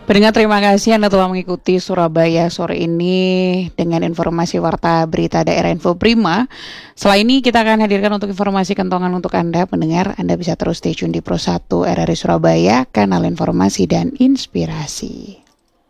Pendengar, terima kasih Anda telah mengikuti Surabaya sore ini dengan informasi warta berita daerah Info Prima. Setelah ini kita akan hadirkan untuk informasi kentongan untuk Anda pendengar. Anda bisa terus stay tune di Pro 1 RRI Surabaya, kanal informasi dan inspirasi.